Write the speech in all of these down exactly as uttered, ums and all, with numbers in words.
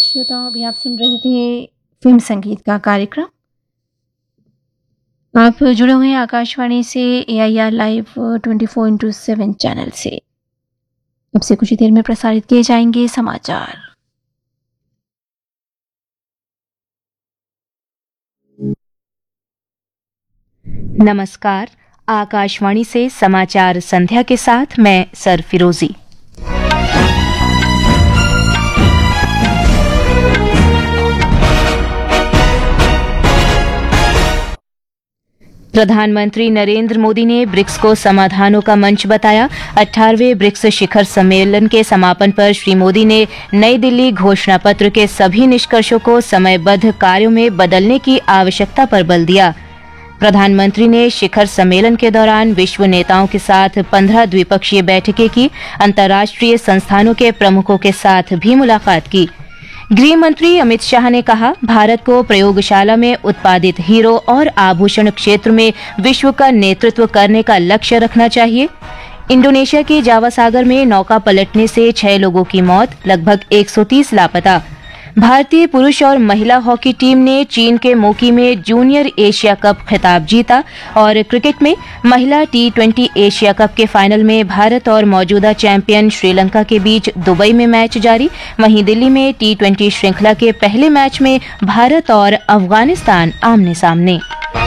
श्रोताओं, अभी आप सुन रहे थे फिल्म संगीत का कार्यक्रम। आप जुड़े हुए हैं आकाशवाणी से ए I R live twenty four into seven channel से। अब से कुछ ही देर में प्रसारित किए जाएंगे समाचार। नमस्कार, आकाशवाणी से समाचार संध्या के साथ मैं सर फिरोजी। प्रधानमंत्री नरेंद्र मोदी ने ब्रिक्स को समाधानों का मंच बताया। अठारहवें ब्रिक्स शिखर सम्मेलन के समापन पर श्री मोदी ने नई दिल्ली घोषणा पत्र के सभी निष्कर्षों को समयबद्ध कार्यों में बदलने की आवश्यकता पर बल दिया। प्रधानमंत्री ने शिखर सम्मेलन के दौरान विश्व नेताओं के साथ पंद्रह द्विपक्षीय बैठकें की। अंतर्राष्ट्रीय संस्थानों के प्रमुखों के साथ भी मुलाकात की। गृह मंत्री अमित शाह ने कहा, भारत को प्रयोगशाला में उत्पादित हीरो और आभूषण क्षेत्र में विश्व का नेतृत्व करने का लक्ष्य रखना चाहिए। इंडोनेशिया के जावा सागर में नौका पलटने से छह लोगों की मौत, लगभग एक सौ तीस लापता। भारतीय पुरुष और महिला हॉकी टीम ने चीन के मोकी में जूनियर एशिया कप खिताब जीता। और क्रिकेट में महिला टी ट्वेंटी एशिया कप के फाइनल में भारत और मौजूदा चैंपियन श्रीलंका के बीच दुबई में मैच जारी। वहीं दिल्ली में टी ट्वेंटी श्रृंखला के पहले मैच में भारत और अफगानिस्तान आमने सामने।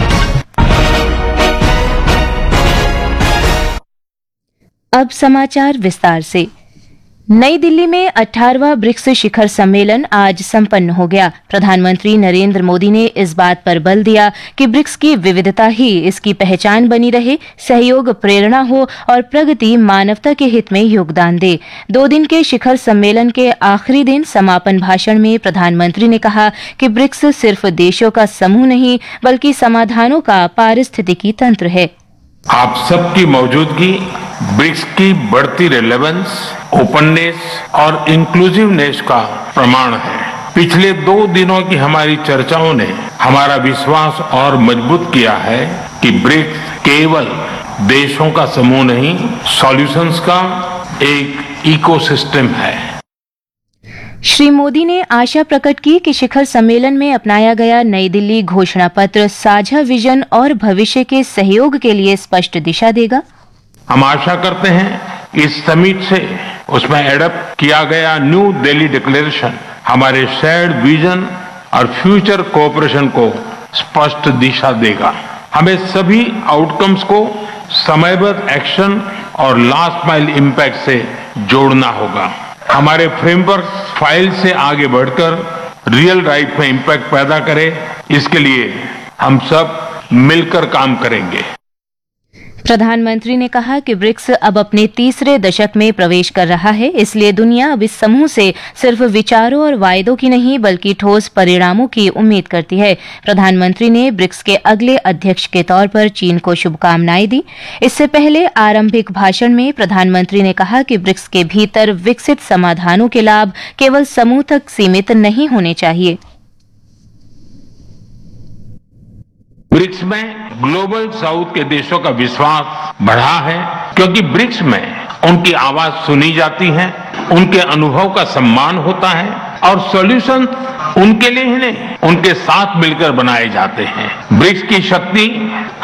अब समाचार विस्तार से। नई दिल्ली में अठारहवां ब्रिक्स शिखर सम्मेलन आज संपन्न हो गया। प्रधानमंत्री नरेंद्र मोदी ने इस बात पर बल दिया कि ब्रिक्स की विविधता ही इसकी पहचान बनी रहे, सहयोग प्रेरणा हो और प्रगति मानवता के हित में योगदान दे। दो दिन के शिखर सम्मेलन के आखिरी दिन समापन भाषण में प्रधानमंत्री ने कहा कि ब्रिक्स सिर्फ देशों का समूह नहीं बल्कि समाधानों का पारिस्थितिकी तंत्र है। आप सबकी मौजूदगी ब्रिक्स की बढ़ती रेलेवेंस, ओपननेस और इंक्लूसिवनेस का प्रमाण है। पिछले दो दिनों की हमारी चर्चाओं ने हमारा विश्वास और मजबूत किया है कि ब्रिक्स केवल देशों का समूह नहीं, सॉल्यूशंस का एक इकोसिस्टम है। श्री मोदी ने आशा प्रकट की कि शिखर सम्मेलन में अपनाया गया नई दिल्ली घोषणा पत्र साझा विजन और भविष्य के सहयोग के लिए स्पष्ट दिशा देगा। हम आशा करते हैं इस समिट से उसमें एडप्ट किया गया न्यू दिल्ली डिक्लेरेशन हमारे शेयर्ड विजन और फ्यूचर कोऑपरेशन को स्पष्ट दिशा देगा। हमें सभी आउटकम्स को समयबद्ध एक्शन और लास्ट माइल इम्पैक्ट से जोड़ना होगा। हमारे फ्रेमवर्क फाइल से आगे बढ़कर रियल लाइफ में इम्पैक्ट पैदा करे, इसके लिए हम सब मिलकर काम करेंगे। प्रधानमंत्री ने कहा कि ब्रिक्स अब अपने तीसरे दशक में प्रवेश कर रहा है, इसलिए दुनिया अब इस समूह से सिर्फ विचारों और वायदों की नहीं बल्कि ठोस परिणामों की उम्मीद करती है। प्रधानमंत्री ने ब्रिक्स के अगले अध्यक्ष के तौर पर चीन को शुभकामनाएं दी। इससे पहले आरंभिक भाषण में प्रधानमंत्री ने कहा कि ब्रिक्स के भीतर विकसित समाधानों के लाभ केवल समूह तक सीमित नहीं होने चाहिए। ब्रिक्स में ग्लोबल साउथ के देशों का विश्वास बढ़ा है, क्योंकि ब्रिक्स में उनकी आवाज सुनी जाती है, उनके अनुभव का सम्मान होता है और सॉल्यूशन उनके लिए ही नहीं, उनके साथ मिलकर बनाए जाते हैं। ब्रिक्स की शक्ति